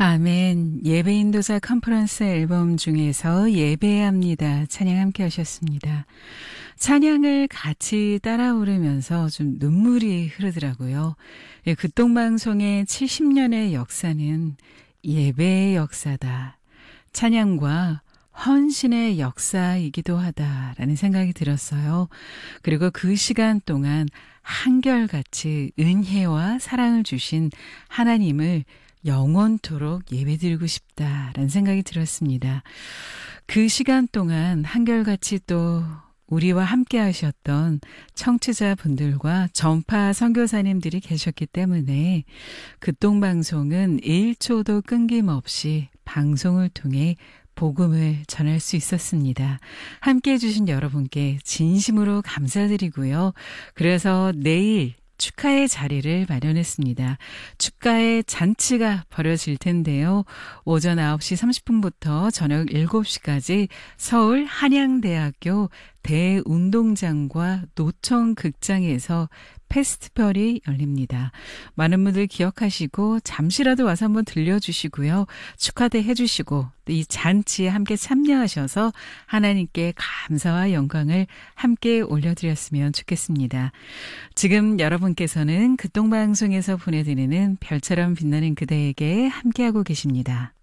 아멘. 예배인도자 컨퍼런스 앨범 중에서 예배합니다. 찬양 함께 하셨습니다. 찬양을 같이 따라 부르면서 좀 눈물이 흐르더라고요. 극동방송의 70년의 역사는 예배의 역사다. 찬양과 헌신의 역사이기도 하다라는 생각이 들었어요. 그리고 그 시간 동안 한결같이 은혜와 사랑을 주신 하나님을 영원토록 예배드리고 싶다라는 생각이 들었습니다. 그 시간 동안 한결같이 또 우리와 함께 하셨던 청취자분들과 전파 선교사님들이 계셨기 때문에 극동방송은 1초도 끊김없이 방송을 통해 복음을 전할 수 있었습니다. 함께해 주신 여러분께 진심으로 감사드리고요. 그래서 내일 축하의 자리를 마련했습니다. 축가의 잔치가 벌어질 텐데요. 오전 9시 30분부터 저녁 7시까지 서울 한양대학교 대운동장과 노천극장에서 페스티벌이 열립니다. 많은 분들 기억하시고 잠시라도 와서 한번 들려주시고요. 축하대 해주시고 이 잔치에 함께 참여하셔서 하나님께 감사와 영광을 함께 올려드렸으면 좋겠습니다. 지금 여러분께서는 극동방송에서 보내드리는 별처럼 빛나는 그대에게 함께하고 계십니다.